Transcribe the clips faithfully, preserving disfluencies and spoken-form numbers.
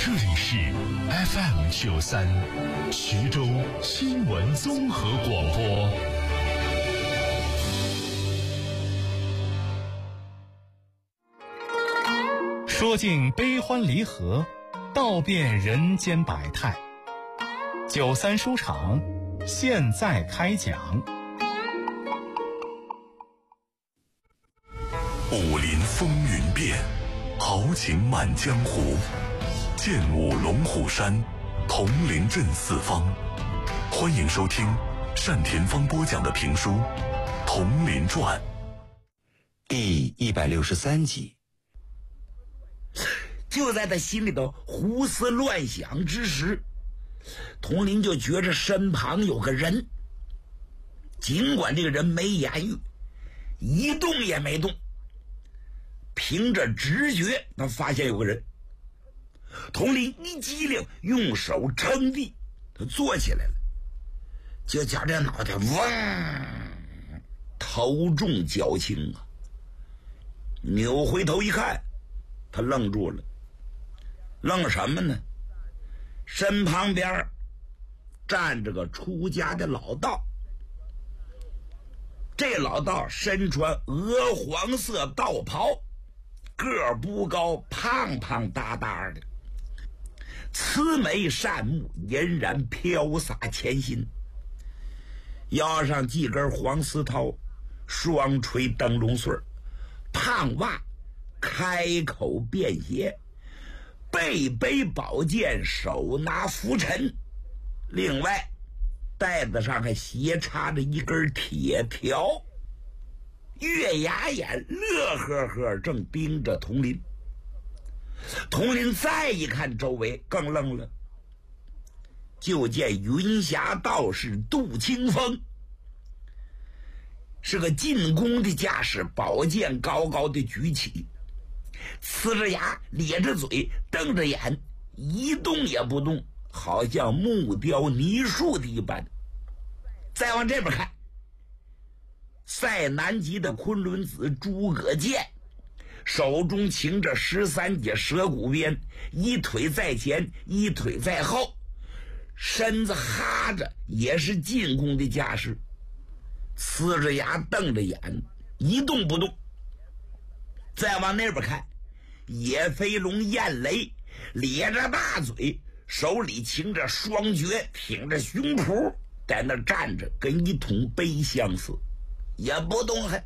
这里是 F M 九三徐州新闻综合广播。说尽悲欢离合，道遍人间百态。九三书场现在开讲。 武林风云变，豪情满江湖。剑舞龙虎山，铜陵镇四方。欢迎收听单田芳播讲的评书《铜陵传》 第一百六十三集。 就在他心里头胡思乱想之时，佟林就觉着身旁有个人，尽管这个人没言语，一动也没动，凭着直觉他发现有个人。佟林一激灵，用手撑地，他坐起来了，就觉着脑袋嗡，头重脚轻啊。扭回头一看，他愣住了。愣什么呢？身旁边站着个出家的老道。这老道身穿鹅黄色道袍，个儿不高，胖胖大大的，慈眉善目，嫣然飘洒前心，腰上系根黄丝绦，双垂灯笼穗，胖袜开口便携，背背宝剑，手拿拂尘，另外袋子上还斜插着一根铁条，月牙眼乐呵呵正盯着佟林。佟林再一看周围，更愣了，就见云霞道士杜清风是个进宫的架势，宝剑高高的举起，呲着牙，咧着嘴，瞪着眼，一动也不动，好像木雕泥塑的一般。再往这边看，塞南极的昆仑子诸葛健手中擎着十三节蛇骨鞭，一腿在前，一腿在后，身子哈着，也是进攻的架势，呲着牙，瞪着眼，一动不动。再往那边看，野飞龙燕雷咧着大嘴，手里擎着双绝，挺着胸脯，在那站着，跟一桶碑相似，也不动还。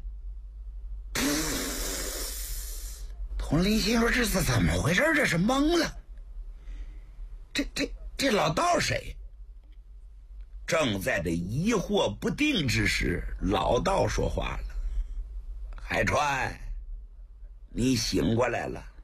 佟林心说这是怎么回事？这是懵了。这这这老道谁？正在这疑惑不定之时，老道说话了：“海川，你醒过来了。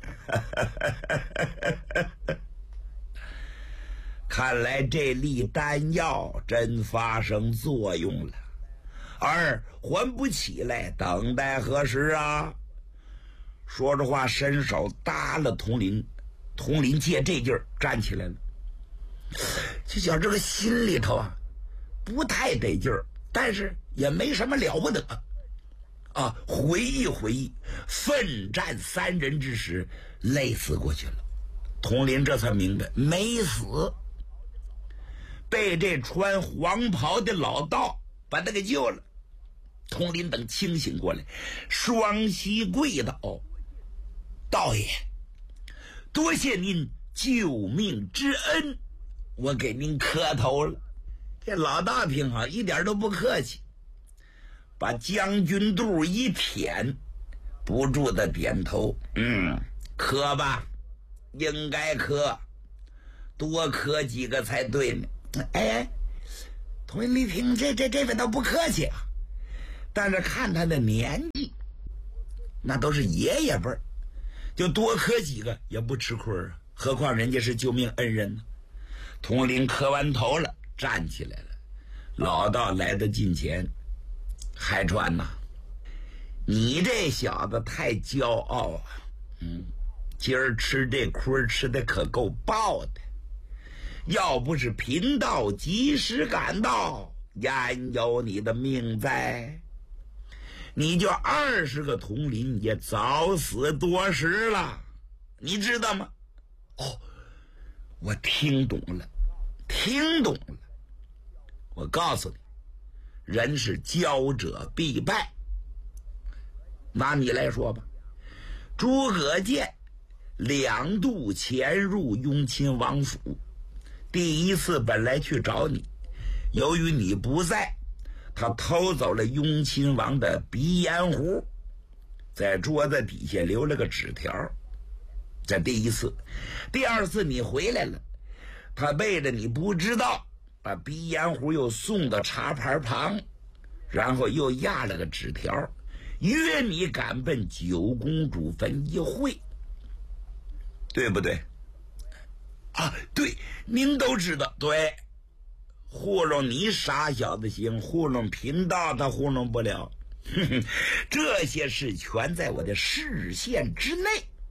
看来这粒丹药真发生作用了，而还不起来，等待何时啊？”说着话，伸手搭了佟林，佟林借这劲儿站起来了。就觉这个心里头啊不太得劲儿，但是也没什么了不得啊。回忆回忆奋战三人之时，累死过去了。佟林这才明白没死，被这穿黄袍的老道把他给救了。佟林等清醒过来，双膝跪倒：“道爷，多谢您救命之恩，我给您磕头了。”这老道挺好，一点都不客气，把将军肚一舔，不住的点头：“嗯，磕吧，应该磕，多磕几个才对呢。”哎，佟林一听，这这这位倒不客气啊，但是看他的年纪，那都是爷爷辈儿，就多磕几个也不吃亏啊，何况人家是救命恩人呢。佟林磕完头了，站起来了。老道来到近前：“海川呐，你这小子太骄傲啊！嗯，今儿吃这亏吃的可够爆的。要不是贫道及时赶到，焉有你的命在？你就二十个佟林也早死多时了，你知道吗？”“哦， 我听懂了，听懂了。我告诉你，人是骄者必败。拿你来说吧，诸葛建两度潜入雍亲王府，第一次本来去找你，由于你不在，他偷走了雍亲王的鼻烟壶，在桌子底下留了个纸条。这第一次。第二次你回来了，他背着你不知道，把鼻烟壶又送到茶盘旁，然后又压了个纸条，约你赶奔九公主坟一会，对不对？啊，对，您都知道。对，糊弄你傻小子行，糊弄贫道他糊弄不了。哼哼，这些事全在我的视线之内。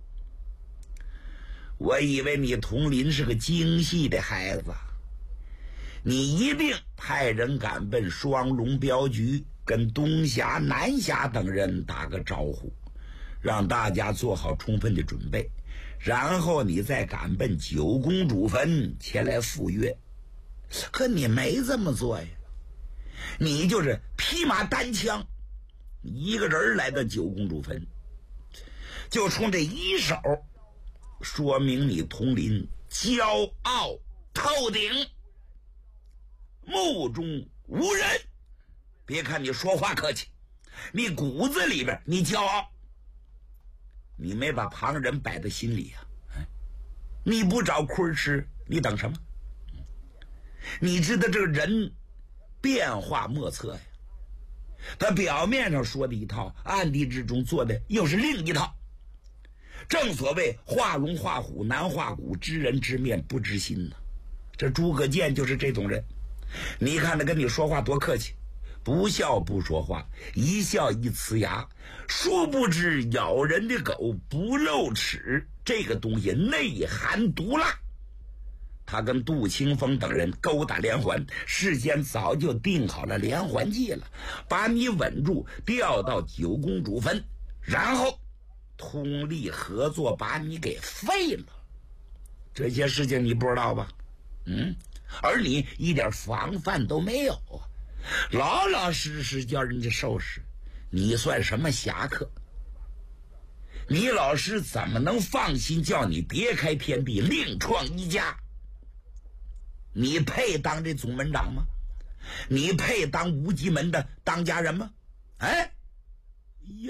我以为你佟林是个精细的孩子，你一定派人赶奔双龙镖局，跟东峡、南峡等人打个招呼，让大家做好充分的准备，然后你再赶奔九公主坟前来赴约。可你没这么做呀，你就是披马单枪，一个人来到九公主坟，就冲这一手，说明你佟林骄傲透顶，目中无人。别看你说话客气，你骨子里边你骄傲，你没把旁人摆在心里呀、啊。你不找亏吃，你等什么？你知道这个人变化莫测呀，他表面上说的一套，暗地之中做的又是另一套。正所谓画龙画虎难画骨，知人知面不知心呢。这诸葛建就是这种人。你看他跟你说话多客气，不笑不说话，一笑一呲牙，殊不知咬人的狗不露齿，这个东西内含毒辣。他跟杜清风等人勾打连环，事先早就定好了连环计了，把你稳住，调到九公主坟，然后通力合作把你给废了。这些事情你不知道吧？嗯，而你一点防范都没有啊，老老实实叫人家收拾，你算什么侠客？你老师怎么能放心叫你别开天地另创一家？你配当这总门长吗？你配当无极门的当家人吗？哎呀，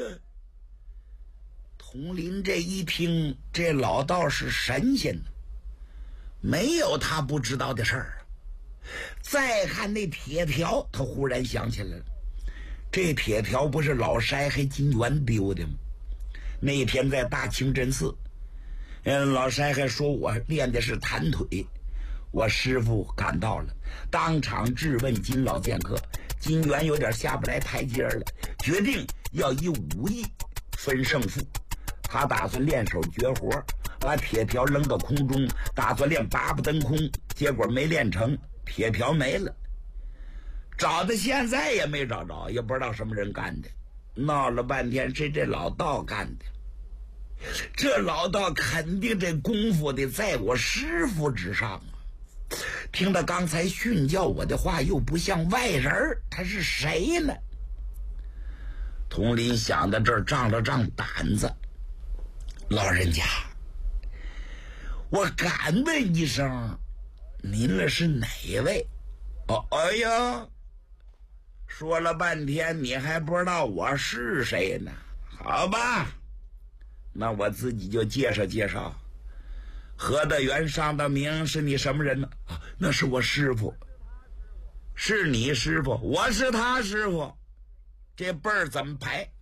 佟林这一听，这老道是神仙呢，没有他不知道的事儿啊。再看那铁条，他忽然想起来了，这铁条不是老筛还金元丢的吗？那天在大清真寺，嗯，老筛还说我练的是弹腿，我师傅赶到了，当场质问金老剑客，金元有点下不来台阶了，决定要以武艺分胜负。他打算练手绝活，把铁条扔到空中，打算练八步登空，结果没练成，铁条没了，找到现在也没找着，也不知道什么人干的，闹了半天是这老道干的。这老道肯定这功夫得在我师傅之上啊！听他刚才训教我的话，又不像外人，他是谁呢？佟林想到这儿，胀了胀胆子。老人家，我敢问一声，您那是哪位？哦，哎呀，说了半天你还不知道我是谁呢？好吧，那我自己就介绍介绍。何德元、上道明是你什么人呢？啊，那是我师傅。是你师傅，我是他师傅。这辈儿怎么排？